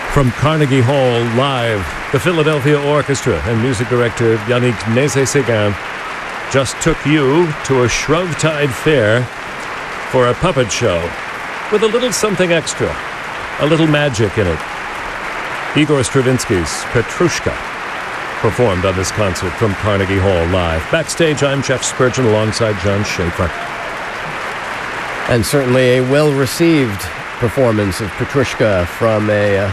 From Carnegie Hall, live, the Philadelphia Orchestra and music director Yannick Nézet-Séguin just took you to a Shrovetide fair for a puppet show with a little something extra, a little magic in it. Igor Stravinsky's Petrushka performed on this concert from Carnegie Hall live. Backstage, I'm Jeff Spurgeon alongside John Schaefer. And certainly a well-received performance of Petrushka from a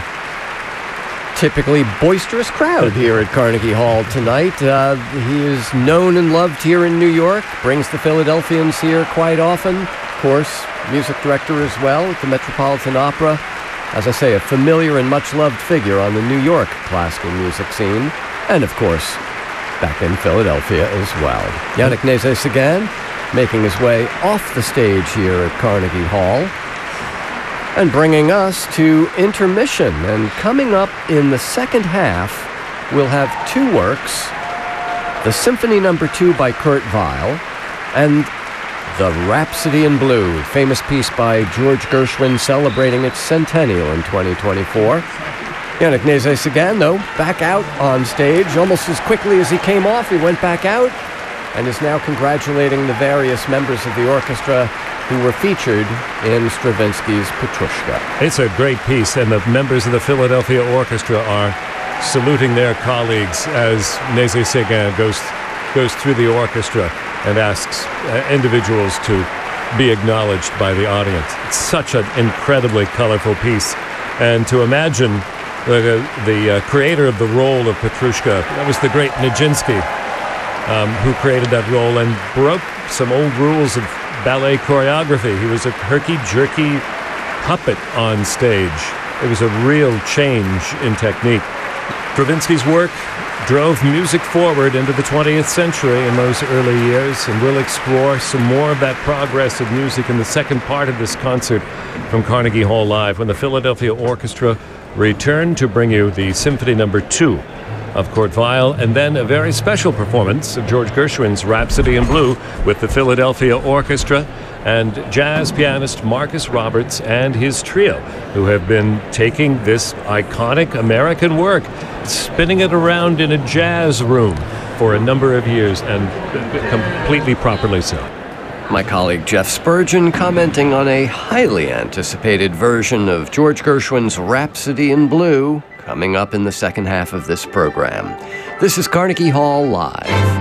typically boisterous crowd here at Carnegie Hall tonight. He is known and loved here in New York, brings the Philadelphians here quite often. Of course, music director as well at the Metropolitan Opera. As I say, a familiar and much-loved figure on the New York classical music scene. And, of course, back in Philadelphia as well. Yannick Nézet-Séguin making his way off the stage here at Carnegie Hall and bringing us to intermission. And coming up in the second half, we'll have two works, the Symphony No. 2 by Kurt Weill and the Rhapsody in Blue, famous piece by George Gershwin celebrating its centennial in 2024. Yannick Nézet-Séguin, though, back out on stage. Almost as quickly as he came off, he went back out and is now congratulating the various members of the orchestra who were featured in Stravinsky's Petrushka. It's a great piece, and the members of the Philadelphia Orchestra are saluting their colleagues as Nézet-Séguin goes through the orchestra and asks individuals to be acknowledged by the audience. It's such an incredibly colorful piece. And to imagine the creator of the role of Petrushka, that was the great Nijinsky, who created that role and broke some old rules of ballet choreography. He was a herky-jerky puppet on stage. It was a real change in technique. Stravinsky's work drove music forward into the 20th century in those early years, and we'll explore some more of that progress of music in the second part of this concert from Carnegie Hall Live, when the Philadelphia Orchestra returned to bring you the Symphony No. 2 of Kurt Weill, and then a very special performance of George Gershwin's Rhapsody in Blue with the Philadelphia Orchestra and jazz pianist Marcus Roberts and his trio, who have been taking this iconic American work, spinning it around in a jazz room for a number of years, and completely properly so. My colleague Jeff Spurgeon commenting on a highly anticipated version of George Gershwin's Rhapsody in Blue coming up in the second half of this program. This is Carnegie Hall Live.